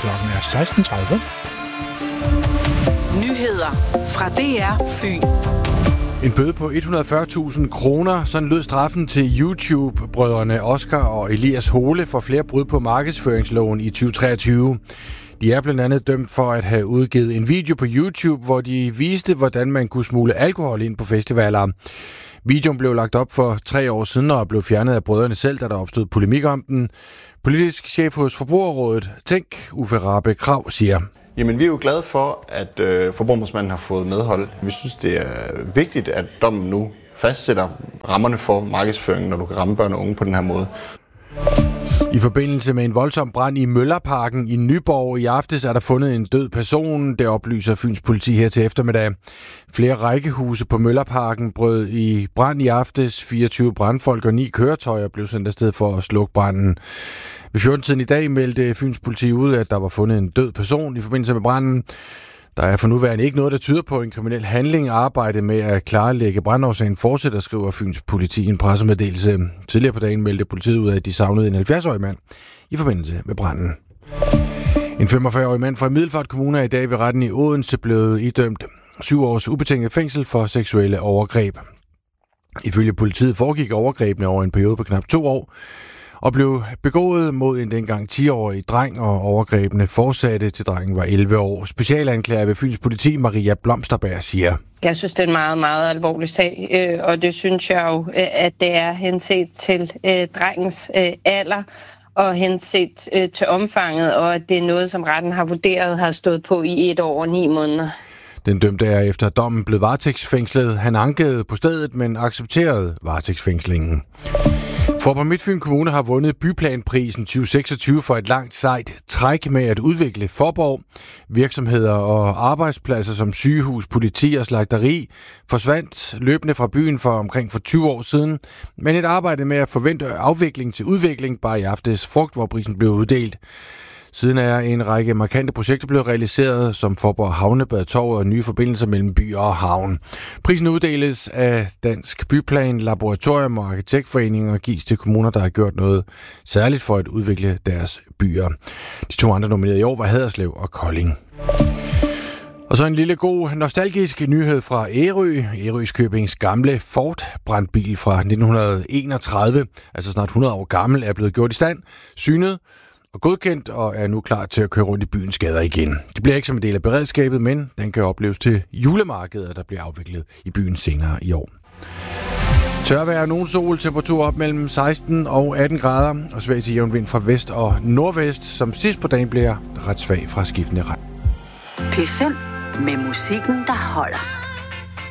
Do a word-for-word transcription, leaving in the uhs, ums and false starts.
Klokken er seksten tredive. Nyheder fra D R Fyn. En bøde på et hundrede og fyrre tusind kroner. Sådan lød straffen til YouTube-brødrene Oscar og Elias Hole for flere brud på markedsføringsloven i tyve treogtyve. De er blandt andet dømt for at have udgivet en video på YouTube, hvor de viste, hvordan man kunne smugle alkohol ind på festivaler. Videoen blev lagt op for tre år siden og blev fjernet af brødrene selv, da der opstod polemik om den. Politisk chef hos Forbrugerrådet, Tænk, Uffe Rabe Krag, siger: Jamen, vi er jo glade for, at øh, Forbrugerombudsmanden har fået medhold. Vi synes, det er vigtigt, at dommen nu fastsætter rammerne for markedsføringen, når du kan ramme børn og unge på den her måde. I forbindelse med en voldsom brand i Møllerparken i Nyborg i aftes er der fundet en død person. Det oplyser Fyns politi her til eftermiddag. Flere rækkehuse på Møllerparken brød i brand i aftes. fireogtyve brandfolk og ni køretøjer blev sendt afsted for at slukke branden. Ved fjorten-tiden i dag meldte Fyns politi ud, at der var fundet en død person i forbindelse med branden. Der er for nuværende ikke noget, der tyder på en kriminel handling. Arbejdet med at klarlægge brandårsagen fortsætter, skriver Fyns politi i en pressemeddelelse. Tidligere på dagen meldte politiet ud af, at de savnede en halvfjerds-årig mand i forbindelse med branden. En femogfyrre-årig mand fra Middelfart Kommune er i dag ved retten i Odense blevet idømt syv års ubetinget fængsel for seksuelle overgreb. Ifølge politiet foregik overgrebene over en periode på knap to år, og blev begået mod en dengang ti-årig dreng, og overgrebene fortsatte til drengen var elleve år. Specialanklager ved Fyns politi, Maria Blomsterberg, siger: Jeg synes, det er en meget, meget alvorlig sag, og det synes jeg jo, at det er henset til øh, drengens øh, alder og henset øh, til omfanget, og at det er noget, som retten har vurderet, har stået på i et år og ni måneder. Den dømte er efter dommen blevet varetægtsfængslet. Han ankede på stedet, men accepterede varetægtsfængslingen. Faaborg Midtfyn Kommune har vundet byplanprisen tyve seksogtyve for et langt sejt træk med at udvikle Faaborg. Virksomheder og arbejdspladser som sygehus, politi og slagteri forsvandt løbende fra byen for omkring for tyve år siden. Men et arbejde med at forvente afvikling til udvikling bare i aftes frugt, hvor prisen blev uddelt. Siden er en række markante projekter blevet realiseret, som Faaborg Havnebad Torvet og nye forbindelser mellem by og havn. Prisen uddeles af Dansk Byplan, Laboratorium og Arkitektforeningen og gives til kommuner, der har gjort noget særligt for at udvikle deres byer. De to andre nominerede i år var Haderslev og Kolding. Og så en lille god nostalgisk nyhed fra Ærø. Ærøskøbings gamle Ford-brandbil fra nitten enogtredive, altså snart hundrede år gammel, er blevet gjort i stand, synet og godkendt, og er nu klar til at køre rundt i byens gader igen. Det bliver ikke som en del af beredskabet, men den kan opleves til julemarkedet, der bliver afviklet i byen senere i år. Tørvejr og nogen sol, temperatur op mellem seksten og atten grader, og svag til jævn vind fra vest og nordvest, som sidst på dagen bliver ret svag fra skiftende regn. P fem med musikken, der holder.